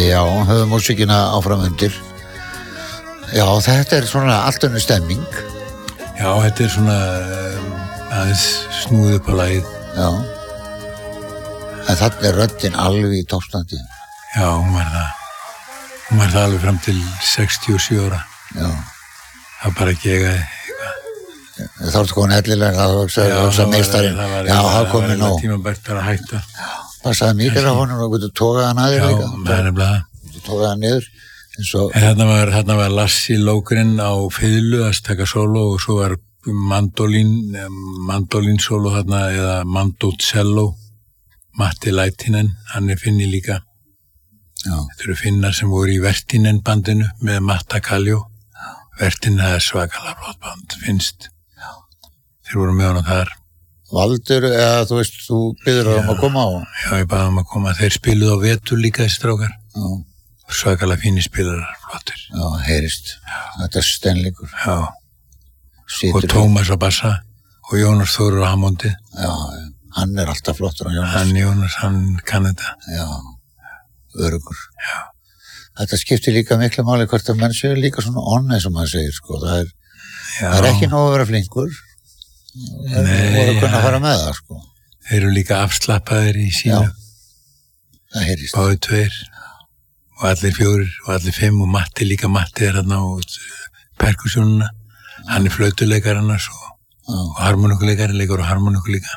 Já, höfum músíkina áfram undir. Já, þetta svona allt önnur stemming. Já, þetta svona aðeins snúið upp á lagið. Já. En þarna röddin alveg í toppstandi. Já, hún var það alveg fram til 67 ára. Já. Það bara ekki eitthvað. Þá ertu komin hellilega, það var meistarinn. Já, það komið nóg. Það var tímabært að hætta. Passaði mikið á honum og getur tókað hann aðeins líka. Já, það nefnilega. Getur tókað hann niður. En þarna var Lassi Lógren á fiðlu að taka sóló og svo var mandolínsóló þarna eða mandócello, Matti Laitinen, hann finni líka. Já. Þetta eru finnar sem voru í Vertinen bandinu með Matta Kaljó. Vertinen er svakalega flott band, finnst. Já. Þeir voru með hana þar. Valdur, eða þú veist, þú biður að koma á? Já, ég baði að koma. Þeir spiluðu á vetur líka þessi strákar. Já. Svakalega fínir spilarar, flottir. Já, heyrist. Já. Þetta steinleikur. Já. Og Tómas á bassa og Jónas Þórur á Hammondið. Já, hann alltaf flottur á Jónas. Jónas, hann kann þetta. Já, örugur. Já. Þetta skiptir líka miklu máli hvort að menn séu líka svona onni sem maður segir, sko. Það er ekki nóg að vera flinkur. Nei, voru að kunna fara með það, sko. Þeir eru líka afslappaðir í sínu. Já, það heyrist. Báði tveir og allir 4 og allir 5 og Matti þarna og perkusjónuna. Hann er flautuleikar annars og harmonikuleikari, leikur og harmoniku líka.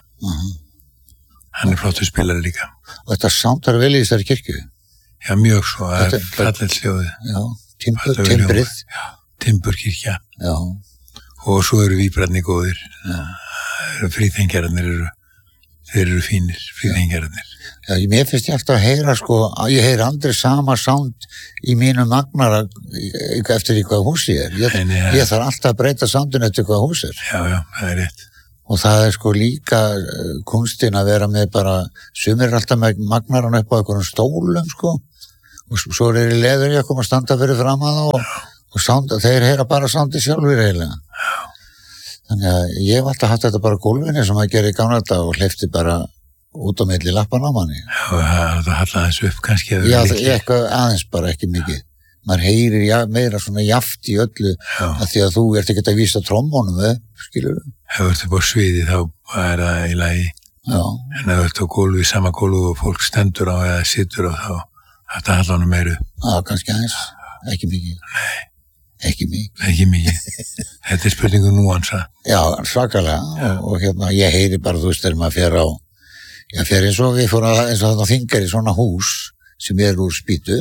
Hann er flottur spilari líka. Og þetta sándar vel í þessari kirkju? Já, mjög svo. Það er fallegt hljóðið. Já, timbrið. Já, timburkirkja. Já. Og svo eru víbrarnir góðir. Fríþengjararnir þeir eru fínir, fríþengjararnir. Já, mér finnst ég alltaf að heyra, sko, ég heyri aldrei sama sound í mínu magnara eftir í hvað hús ég er. Ég þarf alltaf að breyta soundinu eftir hvað hús er. Já, það er rétt. Og það er sko líka kunstin að vera með bara, sumir alltaf með magnaran upp á einhverjum stólum, sko, og svo er í leður ég að koma að standa fyrir fram að það og þeir heyra bara soundi sjálfur eiginlega. Já. Þannig að ég hef alltaf haft þetta bara gólfinni sem að gera í gamla þetta og hleypti bara út á milli lappan á manni. Já, það hallaði þessu upp kannski. Já, eitthvað aðeins bara ekki mikið. Maður heyrir meira svona jaft í öllu að því að þú ert ekki að vísa trombónum skilur þú? Ef þú ert upp á sviði þá er það í lagi. Já. En ef þú ert á gólfi, sama gólfi og fólk stendur á eða situr á þá þetta hallar hann meiru. Já, kannski aðeins. Ekki mikið. Nei. Ekki mikið. Ekki mikið. Þetta er spurningu núansa. Já, svakalega. Og ég heyri bara, þú veist, þegar maður fer eins og við fórum eins og það þingar í svona hús sem er úr spýtu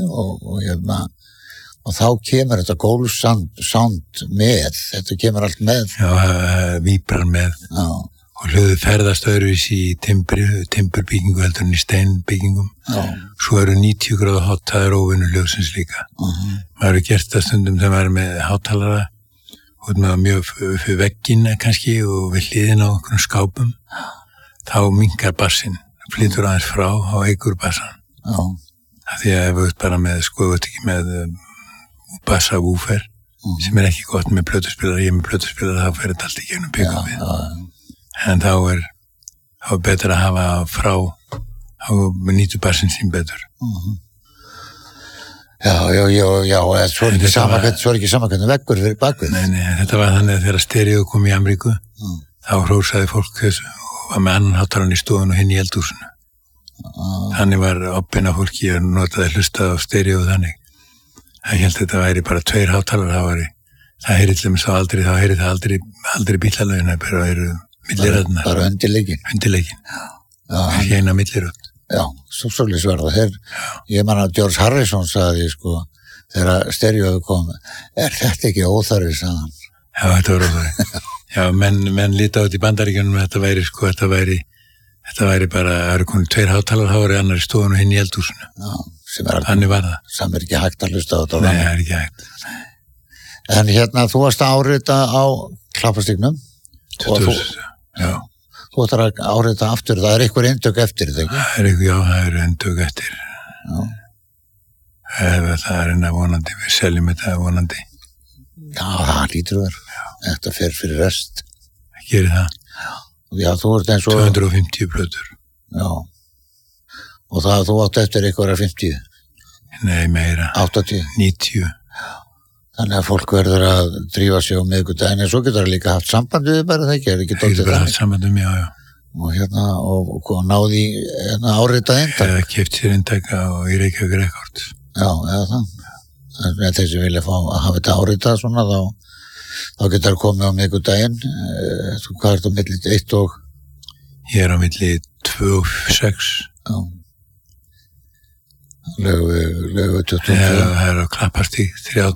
og þá kemur þetta gólfsound með, þetta kemur allt með. Já, víbrar með. Já. Og hljóðu ferðast öðruvísi í timburbyggingu heldur en í steinbyggingum. Já. Svo eru 90 gráða hot, það er óvinnu hljóðsins líka. Maður hefur gert það stundum þegar maður er með hátalara og með mjög fyrir veggina kannski og við hliðina á einhvern skápum. Þá minkar bassinn, flytur aðeins frá á eigur bassan. Já. Því að ef við ert bara með, sko, við ert ekki með bassavúfer sem er ekki gott með plötuspilar, ég með plötuspilar þá fer þetta allt í gegnum pick-upið. En þá er betra að hafa frá og nýtu bassin sín betur. Já, svo er ekki sama hvernig veggur fyrir bakvið. Nei, þetta var þannig að þegar stereo kom í Ameríku þá hrósaði fólk þessu og var með annan hátalarn í stofun og hinn í eldhúsinu. Þannig var oppina fólki að notaði hlustað á stereo þannig. Það held þetta væri bara 2 hátalar, það heyri til þess að þá heyri það aldrei bílalögin, það bara eru milliröðnar. Bara undirleikin. Undirleikin. Ekki eina milliröð. Já, svo svolítið verða. Ég man að George Harrison sagði, sko, þegar stereóðu kom, þetta ekki óþarfi, sagði hann. Já, þetta var óþarfi. Já, menn líta út í Bandaríkjunum, þetta væri bara, það eru konið 2 hátalar, þá er annar í stofun og hinn í eldhúsinu. Já, þannig var það. Sem er ekki hægt að hlusta á þetta. Nei, það er ekki hægt. En þú varst að árita á Klapparstígnum. 2000, já. Þú ætlar að árita aftur, það er einhver eintök eftir, þetta ekki? Það er eintök eftir. Já. Það er enna vonandi, við seljum þetta vonandi. Já, það lítur verið. Þetta fer fyrir rest. Það gerir það. Já, þú ert eins og 250 plötur. Já. Og það þú átt eftir einhverja 50? Nei, meira. 80? 90. Þannig að fólk verður að drífa sig á miðvikudaginn, en svo getur það líka haft samband við bara það ekki, ekki Það getur bara haft sambandum, já. Og náði áritað eintak. Eða keypt sér eintaka og í Reykjavík Records. Já, eða það. En þeir sem vilja fá að hafa þetta áritað svona, þá getur það komið á miðvikudaginn. Hvað er þetta á milli 1 og? Ég er á milli 2 og 6. Já. Lögu 22. Það er á Klapparstíg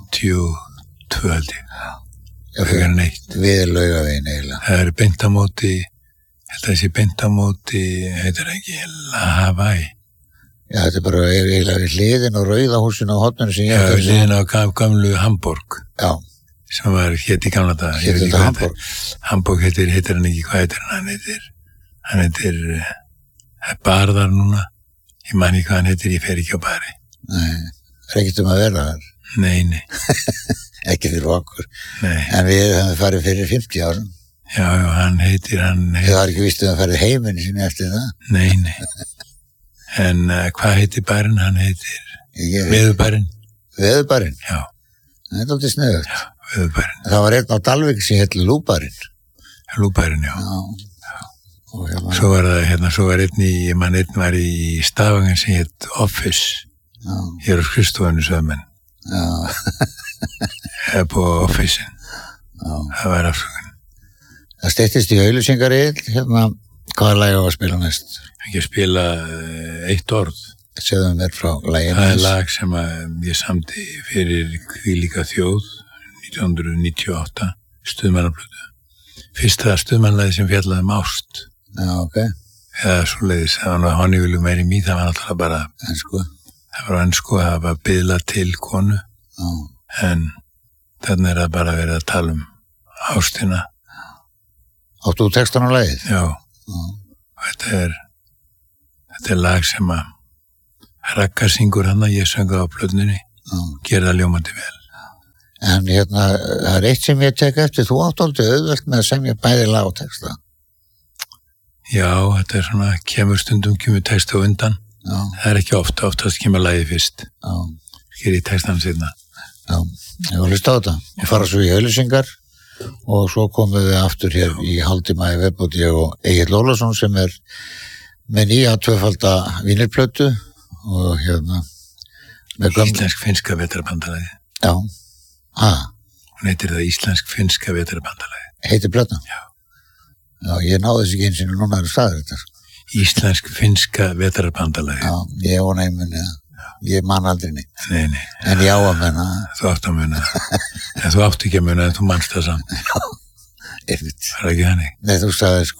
32 held ég. Þegar neitt. Við Laugaveginn eiginlega. Það er beintamóti, held að þessi beintamóti, heitir ekki Hawaii. Já, þetta er bara eiginlega við hliðin og Rauðahúsinu á hotninu sem ég Já, hliðin á gamlu Hamborg. Já. Sem var hétt í gamla dag. Hétt þetta Hamborg? Hamborg heitir hann ekki, hvað heitir hann? Hann heitir Barðar núna. Ég man ekki hvað hann heitir, ég fer ekki á bari. Nei, það er ekkert að vera þar. Nei. Ekki fyrir okkur. Nei. En við höfum farið fyrir 50 árum. Já, hann heitir... Þið var ekki víst að farið heiminn sinni eftir það? Nei. En hvað heitir barinn? Hann heitir... Veðurbarinn. Veðurbarinn? Já. Það er alltaf snöðugt. Já, Veðurbarinn. Það var einn á Dalvík sem heitir Lúbarinn. Lúbarinn, já. Já. Svo var það, svo var einn var í Stavanger sem hétt Office. Já. Ég er á skrifstofunni sögmenn. Já. Eða på Office-in. Já. Það var afsökun. Það steyttist í auglýsingarið, hvaða lag á að spila næst? Ekki að spila eitt orð. Segðum mér frá laginu. Það er lag sem ég samdi fyrir Hvílíka þjóð 1998, Stuðmannaplötu. Fyrsta stuðmannlagi sem fjallaði ást. Já, ok. Eða svoleiðis, það var hann yfirlega meiri mý, það var náttúrulega bara... Ensku? Það var ensku, það var biðla til konu. Já. En þannig er það bara verið að tala ástina. Áttu textan á lagið? Já. Og þetta er lag sem að Ragga syngur hann að ég sönga á plötninni. Gera það ljómandi vel. En það er eitt sem ég tek eftir, þú átt aldrei auðvelt með að semja bæði lag og texta. Já, þetta er svona, kemur texta á undan. Já. Það er ekki oftast kemur lagið fyrst. Já. Sker í textan seinna. Já, ég var hlust á þetta. Ég fara svo í auglýsingar og svo komum við aftur hér í hálftíma í viðbót, ég og Egill Ólafsson sem er með nýja 2-falda vínilplötu og Íslensk-finnska vetrarbandalagi. Já. Hún heitir það Íslensk-finnska vetrarbandalagi. Heitir plötan? Já. Já, ég náði þessi ekki eins og núna eru staðir þetta. Íslensk-finnska vetrarbandalagi. Já, ég og neymunni. Ég man aldrei neitt. Nei. En ég á að muna. Þú átt að muna. En þú átt ekki að muna en þú manst það samt. Já, einmitt. Það er ekki þannig. Nei, þú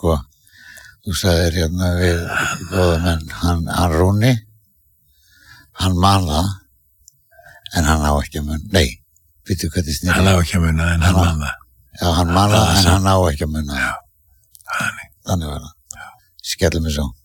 sagðir við góða menn, hann Rúni, hann man það, en hann á ekki að muna. Nei, veitu hvað þið snýrði? Hann á ekki að muna en hann man það. Já, hann man það en hann á ekki að muna. Já, þannig. Þannig var það. Skellum við svo.